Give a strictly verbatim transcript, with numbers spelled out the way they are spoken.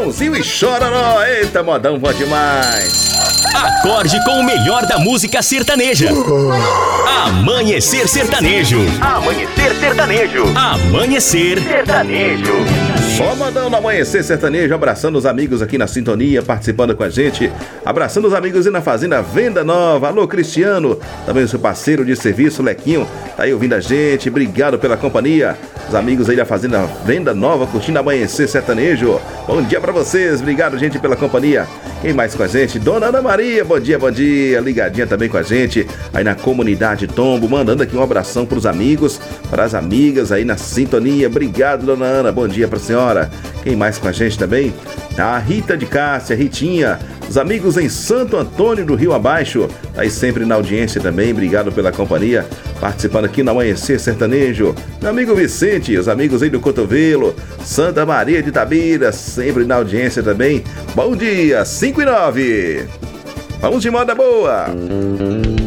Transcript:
Chitãozinho e Chororó. Eita, modão bom demais. Acorde com o melhor da música sertaneja. Amanhecer Sertanejo. Amanhecer Sertanejo. Amanhecer Sertanejo. Só mandando no Amanhecer Sertanejo, abraçando os amigos aqui na sintonia, participando com a gente, abraçando os amigos aí na Fazenda Venda Nova. Alô, Cristiano, também o seu parceiro de serviço, Lequinho, tá aí ouvindo a gente, obrigado pela companhia. Os amigos aí da Fazenda Venda Nova, curtindo Amanhecer Sertanejo. Bom dia pra vocês, obrigado, gente, pela companhia. Quem mais com a gente? Dona Ana Maria, bom dia, bom dia, ligadinha também com a gente, aí na comunidade Tombo, mandando aqui um abração pros amigos, para as amigas aí na sintonia. Obrigado, Dona Ana, bom dia pra senhora. Quem mais com a gente também? A Rita de Cássia, Ritinha, os amigos em Santo Antônio do Rio Abaixo, tá aí sempre na audiência também, obrigado pela companhia, participando aqui no Amanhecer Sertanejo. Meu amigo Vicente, os amigos aí do Cotovelo, Santa Maria de Itabira, sempre na audiência também. Bom dia, cinco e nove. Vamos de moda boa.